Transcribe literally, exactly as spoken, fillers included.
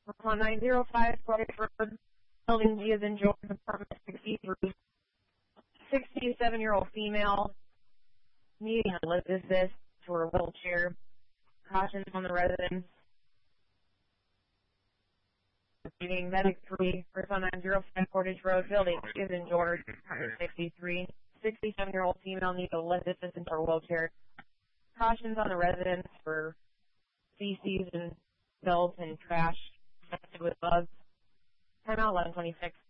on nine zero five Portage Road, building G is in George, apartment sixty-three. sixty-seven-year-old female needing a lift assist to her wheelchair. Cautions on the residents. Meeting Medic three, first on nine zero five Portage Road, building G is in George, apartment sixty-three. sixty-seven-year-old female needs a lift assist to her wheelchair. Cautions on the residents for feces and filth and trash connected with bugs. Time out eleven twenty-six.